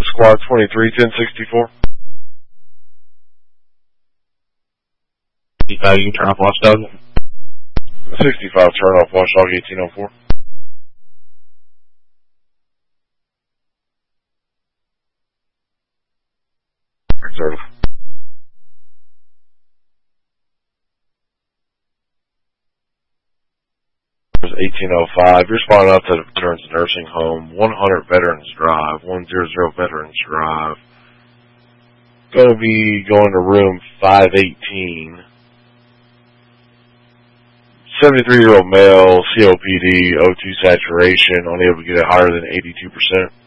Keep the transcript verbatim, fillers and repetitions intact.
Squad twenty-three, ten sixty-four. sixty-five, you can turn off Watchdog. sixty-five, turn off Watchdog eighteen oh four. Reserve. eighteen oh five. You're spotting out to the Veterans Nursing Home. one hundred Veterans Drive. one hundred Veterans Drive. Going to be going to room five eighteen. seventy-three-year-old male, C O P D, O two saturation, unable to get it higher than eighty-two percent.